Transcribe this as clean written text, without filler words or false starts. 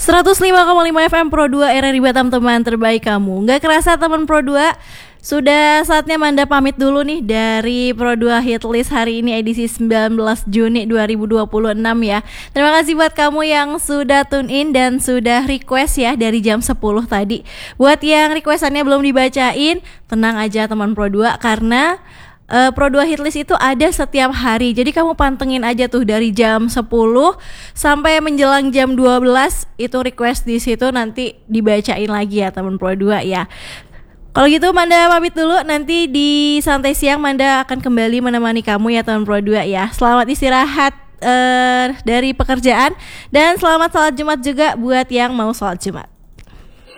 105,5 FM Pro 2 RRI Batam, teman terbaik kamu. Nggak kerasa teman Pro 2, sudah saatnya Manda pamit dulu nih dari Pro 2 Hitlist hari ini edisi 19 Juni 2026 ya. Terima kasih buat kamu yang sudah tune in dan sudah request ya dari jam 10 tadi. Buat yang requestannya belum dibacain, tenang aja teman Pro 2 karena Pro 2 Hitlist itu ada setiap hari. Jadi kamu pantengin aja tuh dari jam 10 sampai menjelang jam 12 itu request di situ nanti dibacain lagi ya teman Pro 2 ya. Kalau gitu Manda pamit dulu, nanti di santai siang Manda akan kembali menemani kamu ya teman Pro 2 ya. Selamat istirahat dari pekerjaan dan selamat salat Jumat juga buat yang mau salat Jumat.